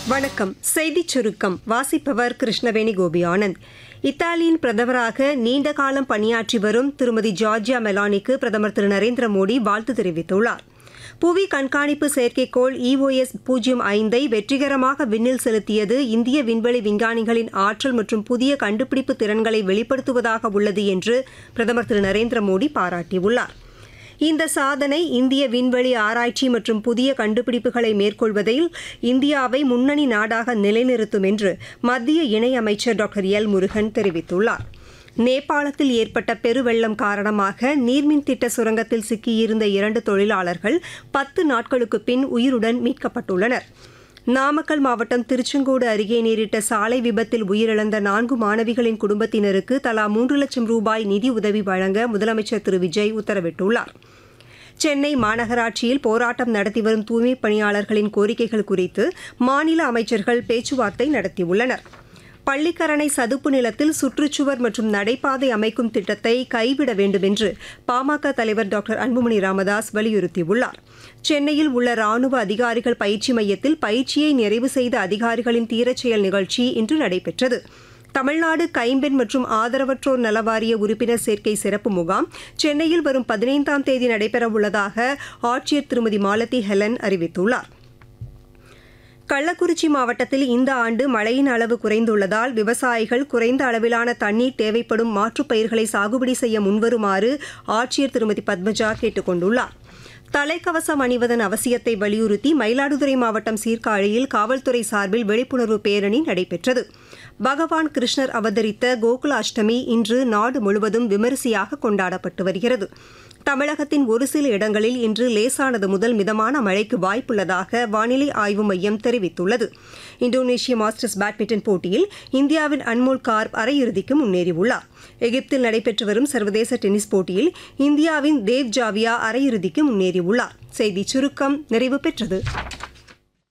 வணக்கம். செய்திச் சுருக்கம் வாசிப்பவர் கிருஷ்ணவேணி கோபி ஆனந்த். இத்தாலியின் பிரதமராக நீண்ட காலம் பணியாற்றி வரும் திருமதி ஜார்ஜியா மெலானிக்கு பிரதமர் திரு நரேந்திர மோடி வாழ்த்து தெரிவித்துள்ளார். புவி கண்காணிப்பு செயற்கைக்கோள் EOS-05 வெற்றிகரமாக விண்ணில் செலுத்தியது இந்திய விண்வெளி விஞ்ஞானிகளின் ஆற்றல் மற்றும் புதிய கண்டுபிடிப்பு திறன்களை வெளிப்படுத்துவதாக உள்ளது என்று பிரதமர் திரு நரேந்திர மோடி பாராட்டியுள்ளார். இந்த சாதனை இந்திய விண்வெளி ஆராய்ச்சி மற்றும் புதிய கண்டுபிடிப்புகளை மேற்கொள்வதில் இந்தியாவை முன்னணி நாடாக நிலைநிறுத்தும் என்று மத்திய இணையமைச்சர் டாக்டர் எல் முருகன் தெரிவித்துள்ளார். நேபாளத்தில் ஏற்பட்ட பெருவெள்ளம் காரணமாக நீர்மின் திட்ட சுரங்கத்தில் சிக்கியிருந்த 2 தொழிலாளர்கள் 10 நாட்களுக்கு பின் உயிருடன் மீட்கப்பட்டுள்ளனர். நாமக்கல் மாவட்டம் திருச்செங்கோடு அருகே நேரிட்ட சாலை விபத்தில் உயிரிழந்த 4 மாணவிகளின் குடும்பத்தினருக்கு தலா 3 லட்சம் ரூபாய் நிதி உதவி வழங்க முதலமைச்சர் திரு விஜய் உத்தரவிட்டுள்ளார். சென்னை மாநகராட்சியில் போராட்டம் நடத்தி வரும் தூய்மைப் பணியாளர்களின் கோரிக்கைகள் குறித்து மாநில அமைச்சர்கள் பேச்சுவார்த்தை நடத்தியுள்ளனர். பள்ளிக்கரணை சதுப்பு நிலத்தில் சுற்றுச்சுவர் மற்றும் நடைபாதை அமைக்கும் திட்டத்தை கைவிட வேண்டும் என்று பாமக தலைவர் டாக்டர் அன்புமணி ராமதாஸ் வலியுறுத்தியுள்ளார். சென்னையில் உள்ள ராணுவ அதிகாரிகள் பயிற்சி மையத்தில் பயிற்சியை நிறைவு செய்த அதிகாரிகளின் தீரச்செயல் நிகழ்ச்சி இன்று நடைபெற்றது. தமிழ்நாடு கைம்பெண் மற்றும் ஆதரவற்றோர் நலவாரிய உறுப்பினர் சேர்க்கை சிறப்பு முகாம் சென்னையில் வரும் 15ஆம் தேதி நடைபெறவுள்ளதாக ஆட்சியர் திருமதி மாலதி ஹெலன் அறிவித்துள்ளார். கள்ளக்குறிச்சி மாவட்டத்தில் இந்த ஆண்டு மழையின் அளவு குறைந்துள்ளதால் விவசாயிகள் குறைந்த அளவிலான தண்ணீர் தேவைப்படும் மாற்றுப் பயிர்களை சாகுபடி செய்ய முன்வருமாறு ஆட்சியர் திருமதி பத்மஜா கேட்டுக் கொண்டுள்ளார். தலைக்கவசம் அணிவதன் அவசியத்தை வலியுறுத்தி மயிலாடுதுறை மாவட்டம் சீர்காழியில் காவல்துறை சார்பில் விழிப்புணர்வு பேரணி நடைபெற்றது. பகவான் கிருஷ்ணர் அவதரித்த கோகுல அஷ்டமி இன்று நாடு முழுவதும் விமரிசையாக கொண்டாடப்பட்டு வருகிறது. தமிழகத்தின் ஒரு சில இடங்களில் இன்று லேசானது முதல் மிதமான மழைக்கு வாய்ப்புள்ளதாக வானிலை ஆய்வு மையம் தெரிவித்துள்ளது. இந்தோனேஷிய மாஸ்டர்ஸ் பேட்மிண்டன் போட்டியில் இந்தியாவின் அன்மோல் கார்ப் அரையிறுதிக்கு முன்னேறியுள்ளார். எகிப்தில் நடைபெற்று வரும் சர்வதேச டென்னிஸ் போட்டியில் இந்தியாவின் தேவ் ஜாவியா அரையிறுதிக்கு முன்னேறியுள்ளார். செய்திச் சுருக்கம் நிறைவு பெற்றது.